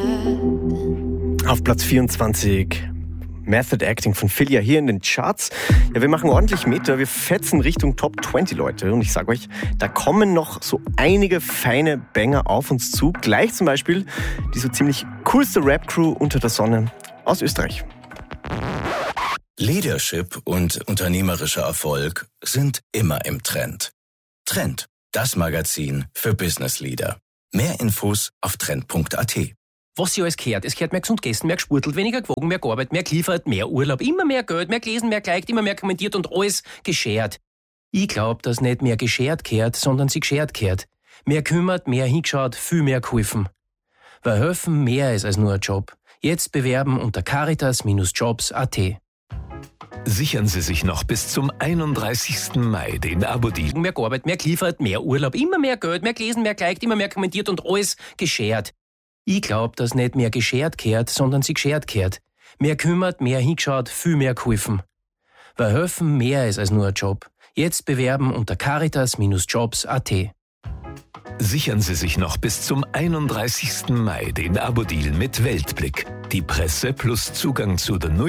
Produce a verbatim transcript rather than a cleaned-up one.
Auf Platz vierundzwanzig Method Acting von Filia hier in den Charts. Ja, wir machen ordentlich Meter, wir fetzen Richtung Top zwanzig, Leute. Und ich sage euch, da kommen noch so einige feine Banger auf uns zu. Gleich zum Beispiel die so ziemlich coolste Rap-Crew unter der Sonne aus Österreich. Leadership und unternehmerischer Erfolg sind immer im Trend. Trend, das Magazin für Business Leader. Mehr Infos auf trend punkt a t. Was sie alles gehört. Es gehört mehr gesund gegessen, mehr gespurtelt, weniger gewogen, mehr gearbeitet, mehr geliefert, mehr Urlaub, immer mehr Geld, mehr gelesen, mehr geliked, immer mehr kommentiert und alles geschert. Ich glaub, dass nicht mehr geschert gehört, sondern sie geschert gehört. Mehr kümmert, mehr hingeschaut, viel mehr geholfen. Weil helfen mehr ist als nur ein Job. Jetzt bewerben unter caritas Jobs punkt a t. Sichern Sie sich noch bis zum einunddreißigsten Mai den Abo-Deal. Mehr gearbeitet, mehr geliefert, mehr Urlaub, immer mehr Geld, mehr gelesen, mehr geliked, immer mehr kommentiert und alles geschert. Ich glaub, dass nicht mehr geschert gehört, sondern sie geschert gehört. Mehr kümmert, mehr hingeschaut, viel mehr geholfen. Weil helfen mehr ist als nur ein Job. Jetzt bewerben unter caritas Jobs punkt a t. Sichern Sie sich noch bis zum einunddreißigsten Mai den Abo-Deal mit Weltblick. Die Presse plus Zugang zu The New